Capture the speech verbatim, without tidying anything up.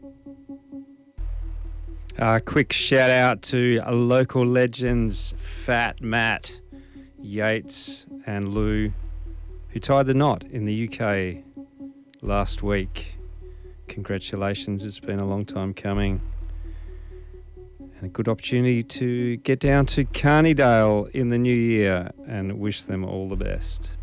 A quick shout out to local legends Fat Matt, Yates and Lou, who tied the knot in the U K last week. Congratulations, it's been a long time coming. And a good opportunity to get down to Carnydale in the new year and wish them all the best.